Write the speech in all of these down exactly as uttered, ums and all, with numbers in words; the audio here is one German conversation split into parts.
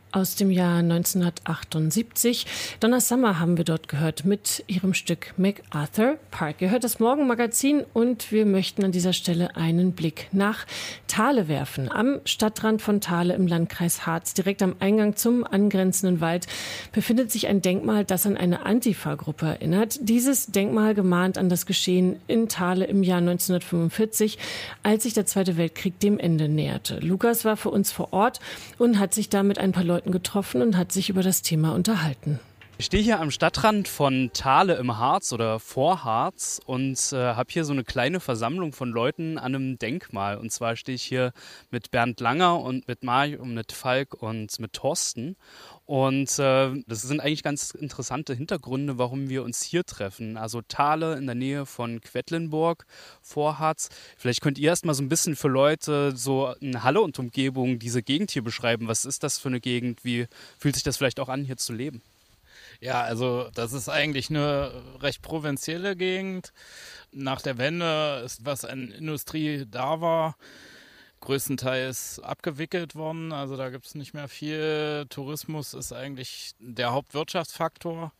aus dem Jahr neunzehnhundertachtundsiebzig. Donna Summer haben wir dort gehört mit ihrem Stück MacArthur Park. Ihr hört das Morgenmagazin und wir möchten an dieser Stelle einen Blick nach Thale werfen. Am Stadtrand von Thale im Landkreis Harz, direkt am Eingang zum angrenzenden Wald, befindet sich ein Denkmal, das an eine Antifa-Gruppe erinnert. Dieses Denkmal gemahnt an das Geschehen in Thale im Jahr neunzehnhundertfünfundvierzig, als sich der Zweite Weltkrieg dem Ende näherte. Lukas war für uns vor Ort und hat sich da mit ein paar Leuten getroffen und hat sich über das Thema unterhalten. Ich stehe hier am Stadtrand von Thale im Harz oder vor Harz und äh, habe hier so eine kleine Versammlung von Leuten an einem Denkmal. Und zwar stehe ich hier mit Bernd Langer und mit Mario und mit Falk und mit Thorsten. Und äh, das sind eigentlich ganz interessante Hintergründe, warum wir uns hier treffen. Also Thale in der Nähe von Quedlinburg, Vorharz. Vielleicht könnt ihr erst mal so ein bisschen für Leute so in Halle und Umgebung diese Gegend hier beschreiben. Was ist das für eine Gegend? Wie fühlt sich das vielleicht auch an, hier zu leben? Ja, also das ist eigentlich eine recht provinzielle Gegend. Nach der Wende ist, was an Industrie da war, größtenteils abgewickelt worden. Also da gibt es nicht mehr viel. Tourismus ist eigentlich der Hauptwirtschaftsfaktor.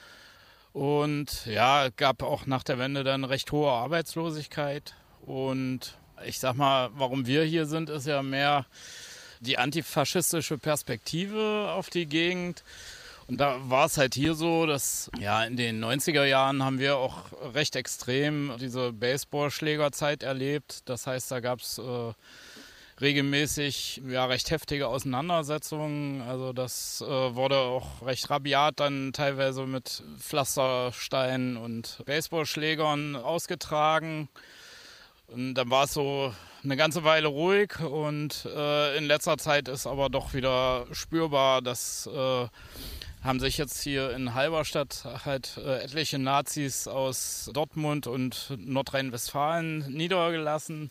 Und ja, gab auch nach der Wende dann recht hohe Arbeitslosigkeit. Und ich sag mal, warum wir hier sind, ist ja mehr die antifaschistische Perspektive auf die Gegend. Und da war es halt hier so, dass ja in den neunziger Jahren haben wir auch recht extrem diese Baseballschlägerzeit erlebt. Das heißt, da gab es äh, regelmäßig ja, recht heftige Auseinandersetzungen. Also das äh, wurde auch recht rabiat dann teilweise mit Pflastersteinen und Baseballschlägern ausgetragen. Und dann war es so eine ganze Weile ruhig und äh, in letzter Zeit ist aber doch wieder spürbar, dass äh, haben sich jetzt hier in Halberstadt halt äh, etliche Nazis aus Dortmund und Nordrhein-Westfalen niedergelassen.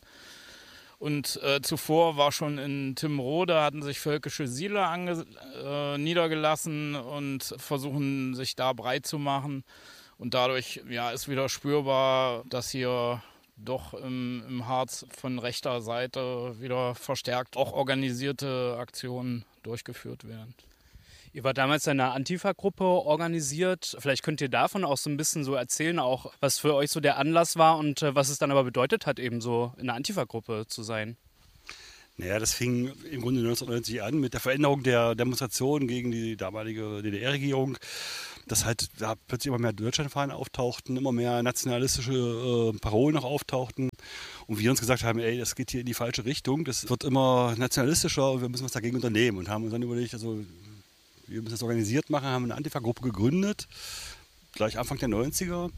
Und äh, zuvor war schon in Timmrode, hatten sich völkische Siedler ange- äh, niedergelassen und versuchen sich da breit zu machen. Und dadurch ja, ist wieder spürbar, dass hier doch im, im Harz von rechter Seite wieder verstärkt auch organisierte Aktionen durchgeführt werden. Ihr wart damals in einer Antifa-Gruppe organisiert. Vielleicht könnt ihr davon auch so ein bisschen so erzählen, auch was für euch so der Anlass war und äh, was es dann aber bedeutet hat, eben so in einer Antifa-Gruppe zu sein. Naja, das fing im Grunde neunzehnhundertneunzig an mit der Veränderung der Demonstrationen gegen die damalige D D R-Regierung. Dass halt da plötzlich immer mehr Deutschlandfahnen auftauchten, immer mehr nationalistische äh, Parolen auch auftauchten. Und wir uns gesagt haben, ey, das geht hier in die falsche Richtung. Das wird immer nationalistischer und wir müssen was dagegen unternehmen. Und haben uns dann überlegt, also wir müssen das organisiert machen, haben eine Antifa-Gruppe gegründet, gleich Anfang der neunziger.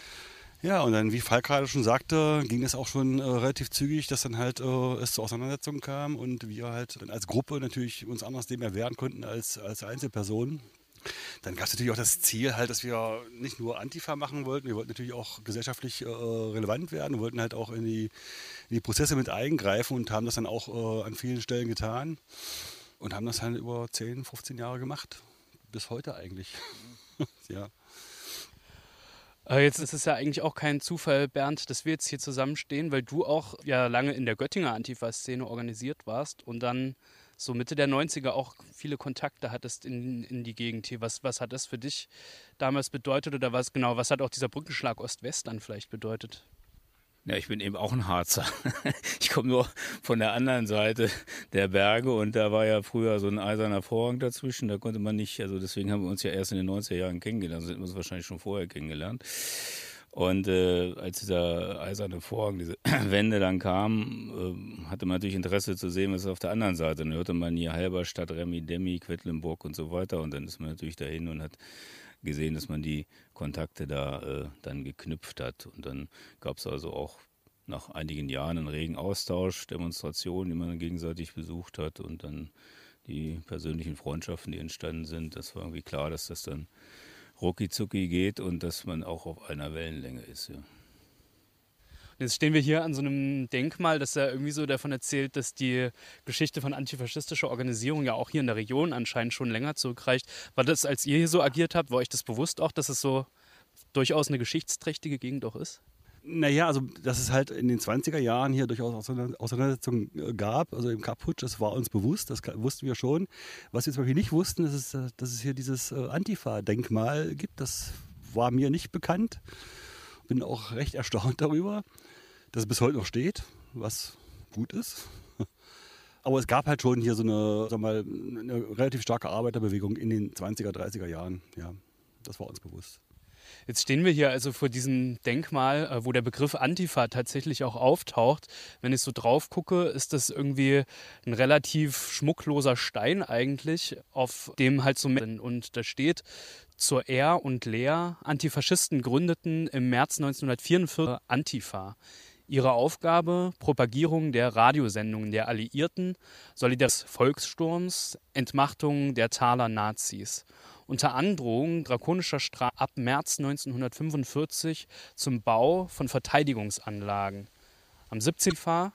Ja, und dann, wie Falk gerade schon sagte, ging es auch schon äh, relativ zügig, dass dann halt äh, es zu Auseinandersetzungen kam und wir halt dann als Gruppe natürlich uns anders dem erwehren konnten als, als Einzelpersonen. Dann gab es natürlich auch das Ziel, halt, dass wir nicht nur Antifa machen wollten, wir wollten natürlich auch gesellschaftlich äh, relevant werden, wir wollten halt auch in die, in die Prozesse mit eingreifen und haben das dann auch äh, an vielen Stellen getan. Und haben das halt über zehn, fünfzehn Jahre gemacht. Bis heute eigentlich. Ja. Jetzt ist es ja eigentlich auch kein Zufall, Bernd, dass wir jetzt hier zusammenstehen, weil du auch ja lange in der Göttinger Antifa-Szene organisiert warst und dann so Mitte der neunziger auch viele Kontakte hattest in, in die Gegend hier. Was, was hat das für dich damals bedeutet oder was genau, was hat auch dieser Brückenschlag Ost-West dann vielleicht bedeutet? Ja, ich bin eben auch ein Harzer. Ich komme nur von der anderen Seite der Berge und da war ja früher so ein eiserner Vorhang dazwischen, da konnte man nicht, also deswegen haben wir uns ja erst in den neunziger Jahren kennengelernt, also hätten wir uns wahrscheinlich schon vorher kennengelernt. Und äh, als dieser eiserne Vorhang, diese Wände dann kam, äh, hatte man natürlich Interesse zu sehen, was ist auf der anderen Seite. Dann hörte man hier Halberstadt, Remi, Demi, Quedlinburg und so weiter und dann ist man natürlich dahin und hat gesehen, dass man die Kontakte da äh, dann geknüpft hat. Und dann gab es also auch nach einigen Jahren einen regen Austausch, Demonstrationen, die man gegenseitig besucht hat und dann die persönlichen Freundschaften, die entstanden sind. Das war irgendwie klar, dass das dann rucki-zucki geht und dass man auch auf einer Wellenlänge ist. Ja. Jetzt stehen wir hier an so einem Denkmal, das ja irgendwie so davon erzählt, dass die Geschichte von antifaschistischer Organisierung ja auch hier in der Region anscheinend schon länger zurückreicht. War das, als ihr hier so agiert habt, war euch das bewusst auch, dass es so durchaus eine geschichtsträchtige Gegend auch ist? Naja, also dass es halt in den zwanziger Jahren hier durchaus Auseinandersetzungen gab, also im Kapp-Putsch, das war uns bewusst, das wussten wir schon. Was wir zum Beispiel nicht wussten, ist, dass es hier dieses Antifa-Denkmal gibt, das war mir nicht bekannt. Bin auch recht erstaunt darüber, dass es bis heute noch steht, was gut ist. Aber es gab halt schon hier so eine, sag mal, eine relativ starke Arbeiterbewegung in den zwanziger, dreißiger Jahren. Ja, das war uns bewusst. Jetzt stehen wir hier also vor diesem Denkmal, wo der Begriff Antifa tatsächlich auch auftaucht. Wenn ich so drauf gucke, ist das irgendwie ein relativ schmuckloser Stein eigentlich, auf dem halt so und da steht: Zur Ehr und Lehr, Antifaschisten gründeten im März neunzehnhundertvierundvierzig Antifa. Ihre Aufgabe: Propagierung der Radiosendungen der Alliierten, Solidarität des Volkssturms, Entmachtung der Thaler Nazis. Unter Androhung drakonischer Strafe ab März neunzehnhundertfünfundvierzig zum Bau von Verteidigungsanlagen. Am siebzehnten Fahr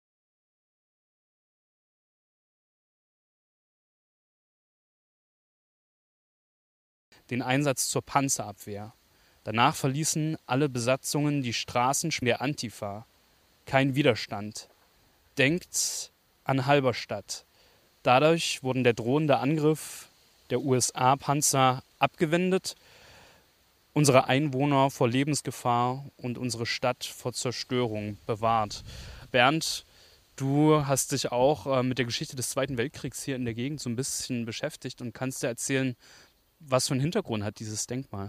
den Einsatz zur Panzerabwehr. Danach verließen alle Besatzungen die Straßen der Antifa. Kein Widerstand. Denkt an Halberstadt. Dadurch wurden der drohende Angriff der U S A-Panzer abgewendet, unsere Einwohner vor Lebensgefahr und unsere Stadt vor Zerstörung bewahrt. Bernd, du hast dich auch äh, mit der Geschichte des Zweiten Weltkriegs hier in der Gegend so ein bisschen beschäftigt und kannst dir erzählen, was für einen Hintergrund hat dieses Denkmal?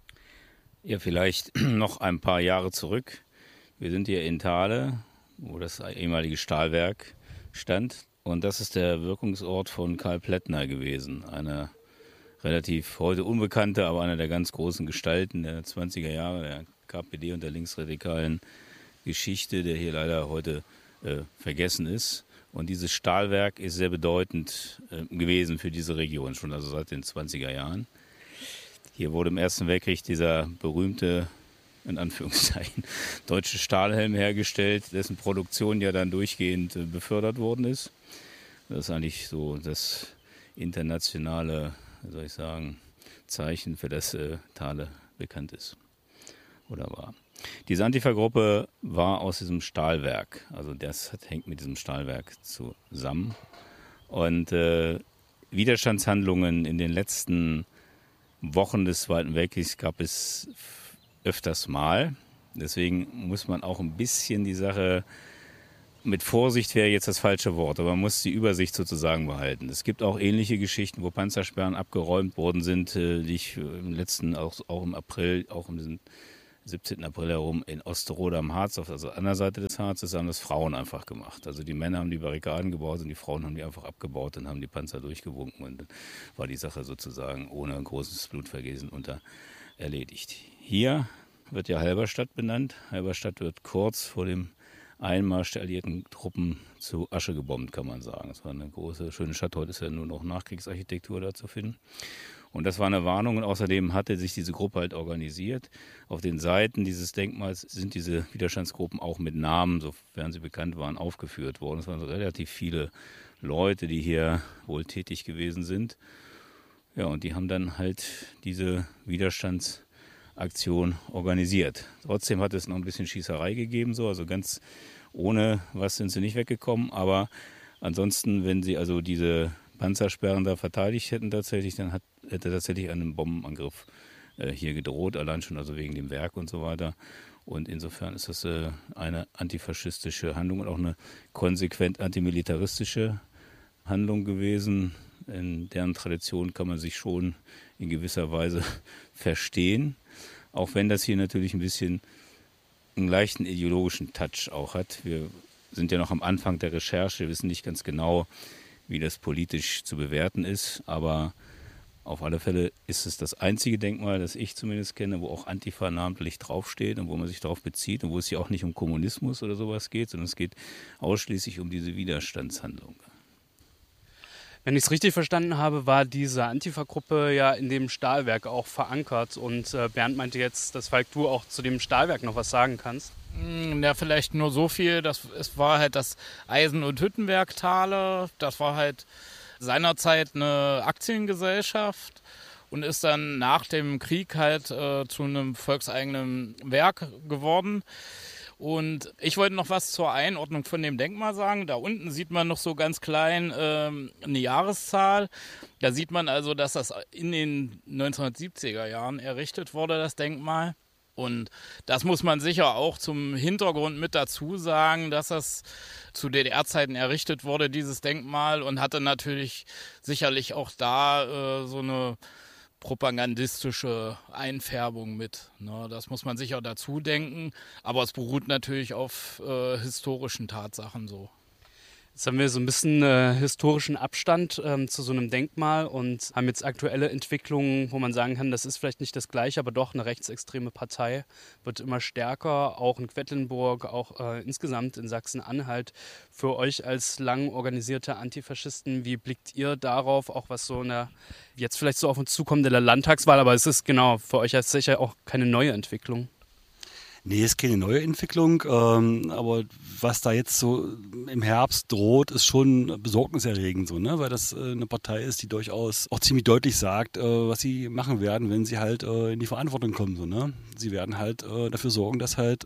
Ja, vielleicht noch ein paar Jahre zurück. Wir sind hier in Thale, wo das ehemalige Stahlwerk stand. Und das ist der Wirkungsort von Karl Plättner gewesen. Eine relativ heute unbekannte, aber einer der ganz großen Gestalten der zwanziger Jahre, der K P D und der linksradikalen Geschichte, der hier leider heute äh, vergessen ist. Und dieses Stahlwerk ist sehr bedeutend äh, gewesen für diese Region, schon also seit den zwanziger Jahren. Hier wurde im Ersten Weltkrieg dieser berühmte, in Anführungszeichen, deutsche Stahlhelm hergestellt, dessen Produktion ja dann durchgehend äh, befördert worden ist. Das ist eigentlich so das internationale, wie soll ich sagen, Zeichen, für das äh, Thale bekannt ist oder war. Diese Antifa-Gruppe war aus diesem Stahlwerk, also das hat, hängt mit diesem Stahlwerk zusammen. Und äh, Widerstandshandlungen in den letzten Wochen des Zweiten Weltkriegs gab es öfters mal. Deswegen muss man auch ein bisschen die Sache, mit Vorsicht wäre jetzt das falsche Wort, aber man muss die Übersicht sozusagen behalten. Es gibt auch ähnliche Geschichten, wo Panzersperren abgeräumt worden sind, die ich im letzten, auch, auch im April, auch im siebzehnten April herum in Osterode am Harz, auf der anderen Seite des Harzes, haben das Frauen einfach gemacht. Also die Männer haben die Barrikaden gebaut und die Frauen haben die einfach abgebaut und haben die Panzer durchgewunken und dann war die Sache sozusagen ohne großes Blutvergießen unter erledigt. Hier wird ja Halberstadt benannt. Halberstadt wird kurz vor dem Einmarsch der alliierten Truppen zu Asche gebombt, kann man sagen. Es war eine große, schöne Stadt. Heute ist ja nur noch Nachkriegsarchitektur da zu finden. Und das war eine Warnung. Und außerdem hatte sich diese Gruppe halt organisiert. Auf den Seiten dieses Denkmals sind diese Widerstandsgruppen auch mit Namen, sofern sie bekannt waren, aufgeführt worden. Es waren so relativ viele Leute, die hier wohl tätig gewesen sind. Ja, und die haben dann halt diese Widerstandsaktion organisiert. Trotzdem hat es noch ein bisschen Schießerei gegeben, so, also ganz ohne was sind sie nicht weggekommen, aber ansonsten, wenn sie also diese Panzersperren da verteidigt hätten tatsächlich, dann hat, hätte tatsächlich ein Bombenangriff äh, hier gedroht, allein schon also wegen dem Werk und so weiter. Und insofern ist das äh, eine antifaschistische Handlung und auch eine konsequent antimilitaristische Handlung gewesen. In deren Tradition kann man sich schon in gewisser Weise verstehen, auch wenn das hier natürlich ein bisschen einen leichten ideologischen Touch auch hat. Wir sind ja noch am Anfang der Recherche, wir wissen nicht ganz genau, wie das politisch zu bewerten ist, aber auf alle Fälle ist es das einzige Denkmal, das ich zumindest kenne, wo auch Antifa namentlich draufsteht und wo man sich darauf bezieht und wo es ja auch nicht um Kommunismus oder sowas geht, sondern es geht ausschließlich um diese Widerstandshandlung. Wenn ich es richtig verstanden habe, war diese Antifa-Gruppe ja in dem Stahlwerk auch verankert. Und äh, Bernd meinte jetzt, dass Falk, du auch zu dem Stahlwerk noch was sagen kannst. Ja, vielleicht nur so viel. Das, es war halt das Eisen- und Hüttenwerk Thale. Das war halt seinerzeit eine Aktiengesellschaft. und ist dann nach dem Krieg halt äh, zu einem volkseigenen Werk geworden. Und ich wollte noch was zur Einordnung von dem Denkmal sagen. Da unten sieht man noch so ganz klein ähm, eine Jahreszahl. Da sieht man also, dass das in den neunzehnhundertsiebziger Jahren errichtet wurde, das Denkmal. Und das muss man sicher auch zum Hintergrund mit dazu sagen, dass das zu D D R-Zeiten errichtet wurde, dieses Denkmal, und hatte natürlich sicherlich auch da äh, so eine propagandistische Einfärbung mit. Ne, das muss man sicher dazu denken, aber es beruht natürlich auf äh, historischen Tatsachen so. Jetzt haben wir so ein bisschen äh, historischen Abstand ähm, zu so einem Denkmal und haben jetzt aktuelle Entwicklungen, wo man sagen kann, das ist vielleicht nicht das Gleiche, aber doch eine rechtsextreme Partei wird immer stärker, auch in Quedlinburg, auch äh, insgesamt in Sachsen-Anhalt. Für euch als lang organisierte Antifaschisten, wie blickt ihr darauf, auch was so eine jetzt vielleicht so auf uns zukommt in der Landtagswahl, aber es ist genau für euch als sicher auch keine neue Entwicklung. Nee, ist keine neue Entwicklung, ähm, aber was da jetzt so im Herbst droht, ist schon besorgniserregend, so, ne? Weil das äh, eine Partei ist, die durchaus auch ziemlich deutlich sagt, äh, was sie machen werden, wenn sie halt äh, in die Verantwortung kommen. So, ne? Sie werden halt äh, dafür sorgen, dass halt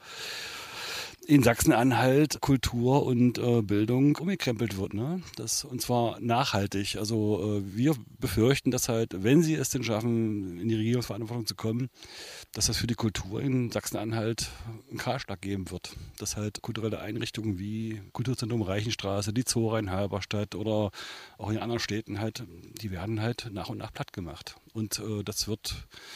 in Sachsen-Anhalt Kultur und äh, Bildung umgekrempelt wird, ne? Das, und zwar nachhaltig. Also äh, wir befürchten, dass halt, wenn sie es denn schaffen, in die Regierungsverantwortung zu kommen, dass das für die Kultur in Sachsen-Anhalt einen Kahlschlag geben wird. Dass halt kulturelle Einrichtungen wie Kulturzentrum Reichenstraße, die Zora in Halberstadt oder auch in anderen Städten halt, die werden halt nach und nach platt gemacht. Und äh, das wird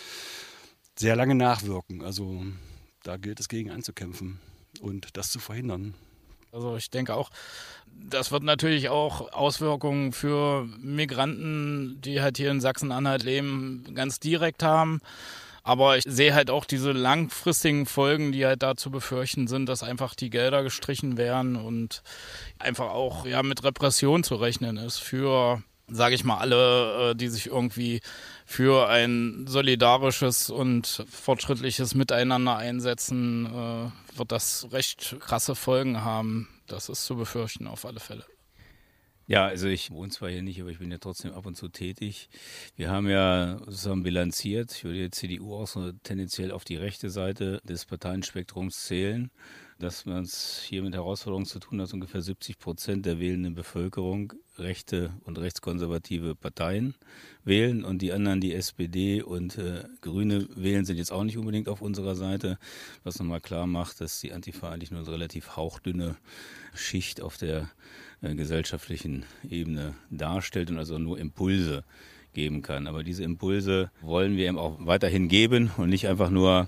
sehr lange nachwirken. Also da gilt es gegen anzukämpfen und das zu verhindern. Also ich denke auch, das wird natürlich auch Auswirkungen für Migranten, die halt hier in Sachsen-Anhalt leben, ganz direkt haben. Aber ich sehe halt auch diese langfristigen Folgen, die halt da zu befürchten sind, dass einfach die Gelder gestrichen werden und einfach auch ja mit Repression zu rechnen ist für, sage ich mal, alle, die sich irgendwie für ein solidarisches und fortschrittliches Miteinander einsetzen, wird das recht krasse Folgen haben. Das ist zu befürchten auf alle Fälle. Ja, also ich wohne zwar hier nicht, aber ich bin ja trotzdem ab und zu tätig. Wir haben ja sozusagen bilanziert, ich würde die C D U auch so tendenziell auf die rechte Seite des Parteienspektrums zählen, dass man es hier mit Herausforderungen zu tun hat, dass ungefähr siebzig Prozent der wählenden Bevölkerung rechte und rechtskonservative Parteien wählen und die anderen, die S P D und äh, Grüne wählen, sind jetzt auch nicht unbedingt auf unserer Seite, was nochmal klar macht, dass die Antifa eigentlich nur eine relativ hauchdünne Schicht auf der äh, gesellschaftlichen Ebene darstellt und also nur Impulse geben kann. Aber diese Impulse wollen wir eben auch weiterhin geben und nicht einfach nur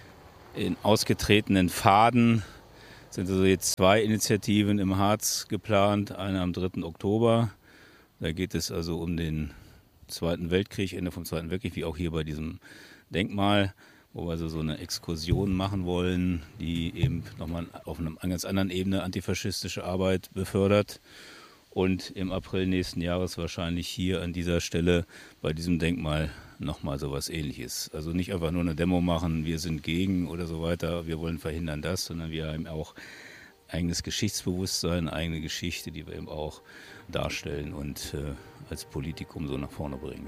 in ausgetretenen Pfaden. Sind also jetzt zwei Initiativen im Harz geplant, eine am dritten Oktober. Da geht es also um den Zweiten Weltkrieg, Ende vom Zweiten Weltkrieg, wie auch hier bei diesem Denkmal, wo wir also so eine Exkursion machen wollen, die eben nochmal auf einer ganz anderen Ebene antifaschistische Arbeit befördert. Und im April nächsten Jahres wahrscheinlich hier an dieser Stelle bei diesem Denkmal nochmal sowas Ähnliches. Also nicht einfach nur eine Demo machen, wir sind gegen oder so weiter, wir wollen verhindern das, sondern wir haben auch eigenes Geschichtsbewusstsein, eigene Geschichte, die wir eben auch darstellen und äh, als Politikum so nach vorne bringen.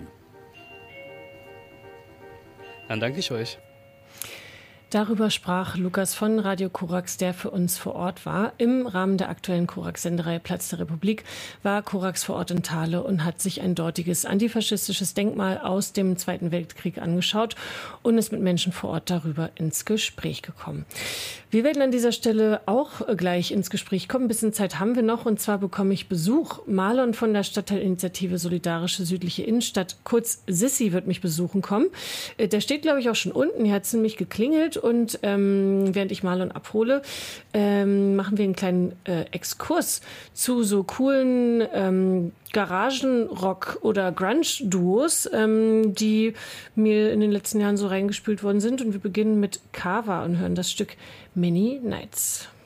Dann danke ich euch. Darüber sprach Lukas von Radio Korax, der für uns vor Ort war. Im Rahmen der aktuellen Korax-Sendereihe Platz der Republik war Korax vor Ort in Thale und hat sich ein dortiges antifaschistisches Denkmal aus dem Zweiten Weltkrieg angeschaut und ist mit Menschen vor Ort darüber ins Gespräch gekommen. Wir werden an dieser Stelle auch gleich ins Gespräch kommen. Ein bisschen Zeit haben wir noch, und zwar bekomme ich Besuch. Marlon von der Stadtteilinitiative Solidarische Südliche Innenstadt, kurz Sissi, wird mich besuchen kommen. Der steht, glaube ich, auch schon unten. Hier hat es nämlich geklingelt. Und ähm, während ich Marlon abhole, ähm, machen wir einen kleinen äh, Exkurs zu so coolen ähm, Garagenrock- oder Grunge-Duos, ähm, die mir in den letzten Jahren so reingespült worden sind. Und wir beginnen mit Kava und hören das Stück Many Nights.